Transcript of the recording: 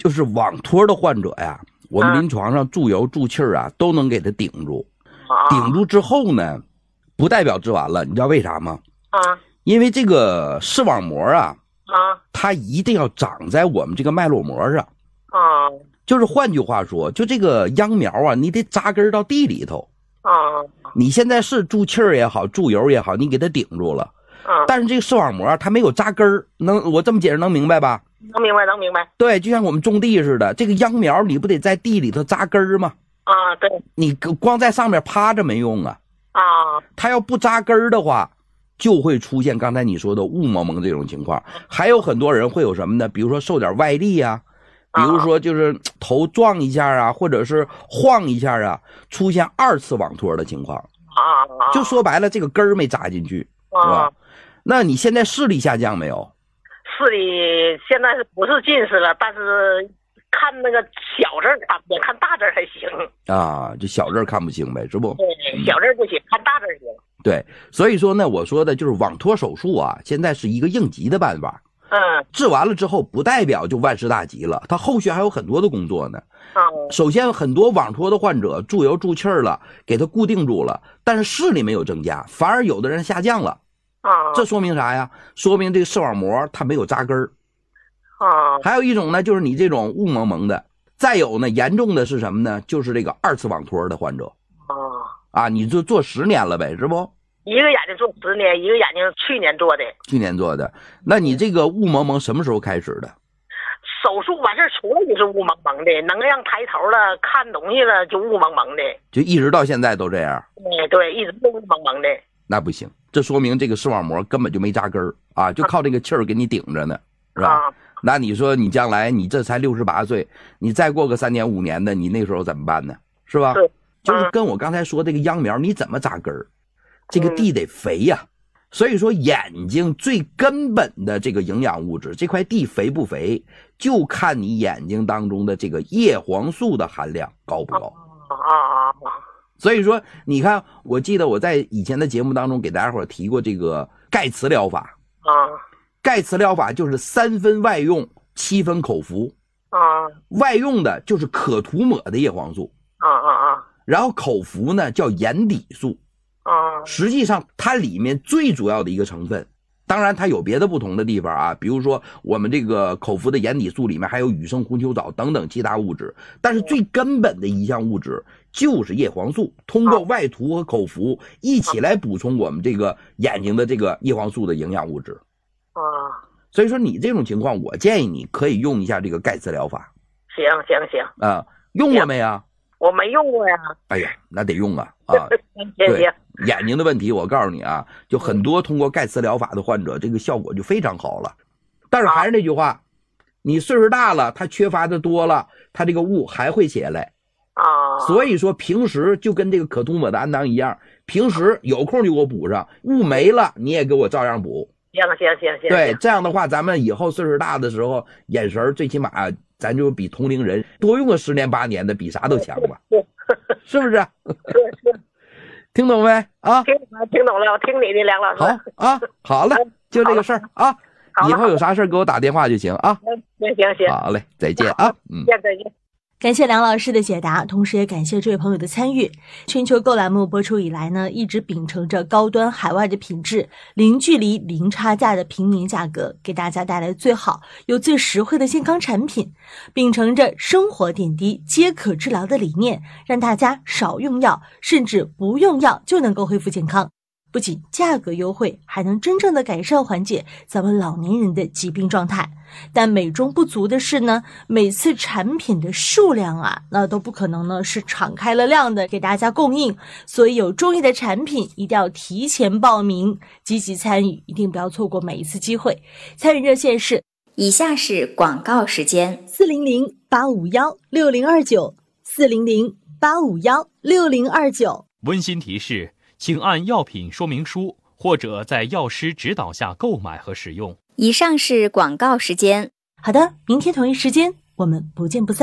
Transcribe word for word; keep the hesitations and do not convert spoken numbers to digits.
就是网托的患者呀，我们临床上注油注气儿啊，都能给他顶住。顶住之后呢，不代表治完了，你知道为啥吗？ 啊， 因为这个视网膜啊， 啊， 它一定要长在我们这个脉络膜上。 啊， 就是换句话说，就这个秧苗啊，你得扎根到地里头。 啊， 你现在是注气儿也好，注油也好，你给它顶住了。 啊， 但是这个视网膜它没有扎根儿，能我这么解释能明白吧？ 能明白，能明白。 对，就像我们种地似的，这个秧苗你不得在地里头扎根儿吗？ 啊，对。 你光在上面趴着没用啊。 啊， 它要不扎根儿的话，就会出现刚才你说的雾蒙蒙这种情况。还有很多人会有什么呢？比如说受点外力啊，比如说就是头撞一下啊，或者是晃一下啊，出现二次网脱的情况。 啊， 就说白了，这个根儿没扎进去，是吧？那你现在视力下降没有？ 视力现在是不是近视了？但是看那个小字看不见，看大字还行啊，就小字看不清呗，是不？ 对，小字不行，看大字行。 对，所以说呢，我说的就是网脱手术啊，现在是一个应急的办法。 嗯， 治完了之后，不代表就万事大吉了，它后续还有很多的工作呢。 嗯， 首先，很多网脱的患者注油注气儿了，给它固定住了，但是视力没有增加，反而有的人下降了。 啊， 这说明啥呀？说明这个视网膜它没有扎根儿。 啊， 还有一种呢，就是你这种雾蒙蒙的。再有呢，严重的是什么呢？就是这个二次网脱的患者。 啊， 啊，你就做十年了呗，是不？ 一个眼睛做十年，一个眼睛去年做的。 去年做的。那你这个雾蒙蒙什么时候开始的？ 手术完事儿出来就是雾蒙蒙的，能让抬头了看东西了就雾蒙蒙的。 就一直到现在都这样？ 对对，一直都雾蒙蒙的。 那不行，这说明这个视网膜根本就没扎根儿啊，就靠这个气儿给你顶着呢，是吧？ 啊， 那你说你将来你这才六十八岁，你再过个三年五年的，你那时候怎么办呢？是吧？ 是， 就是跟我刚才说这个秧苗，你怎么扎根儿？这个地得肥呀、啊。所以说，眼睛最根本的这个营养物质，这块地肥不肥，就看你眼睛当中的这个叶黄素的含量高不高。 啊啊啊！ 所以说，你看，我记得我在以前的节目当中给大家伙提过这个钙磁疗法。 啊， 钙磁疗法就是三分外用，七分口服。 啊， 外用的就是可涂抹的叶黄素。 啊啊啊！ 然后口服呢叫眼底素。 啊， 实际上它里面最主要的一个成分，当然它有别的不同的地方啊，比如说我们这个口服的眼底素里面还有羽生红球藻等等其他物质，但是最根本的一项物质就是叶黄素，通过外涂和口服一起来补充我们这个眼睛的这个叶黄素的营养物质。 啊， 所以说你这种情况，我建议你可以用一下这个钙磁疗法。 行行行啊，用过没啊？ 我没用过呀。 哎呀，那得用啊啊！ 对， 眼睛的问题，我告诉你啊，就很多通过钙磁疗法的患者，这个效果就非常好了。但是还是那句话，你岁数大了，他缺乏的多了，他这个雾还会起来啊。 所以说平时就跟这个可涂抹的氨囊一样，平时有空就给我补上，雾没了你也给我照样补。 行行行行。 对，这样的话，咱们以后岁数大的时候，眼神最起码咱就比同龄人多用个十年八年的，比啥都强吧，是不是？ 是是。 听懂没啊？ 听听懂了，我听你的，梁老师。 好啊，好了，就这个事儿啊，以后有啥事给我打电话就行啊。 行行行， 好嘞，再见啊，嗯， 再见。 感谢梁老师的解答，同时也感谢这位朋友的参与。全球购栏目播出以来呢，一直秉承着高端海外的品质，零距离零差价的平民价格，给大家带来最好又最实惠的健康产品，秉承着生活点滴皆可治疗的理念，让大家少用药，甚至不用药就能够恢复健康。不仅价格优惠，还能真正的改善缓解咱们老年人的疾病状态。但美中不足的是呢，每次产品的数量啊，那都不可能呢是敞开了量的给大家供应，所以有中意的产品一定要提前报名，积极参与，一定不要错过每一次机会。参与热线是以下是广告时间： 四零零八五幺六零二九，四零零八五幺六零二九。 温馨提示，请按药品说明书或者在药师指导下购买和使用。 以上是广告时间。 好的，明天同一时间我们不见不散。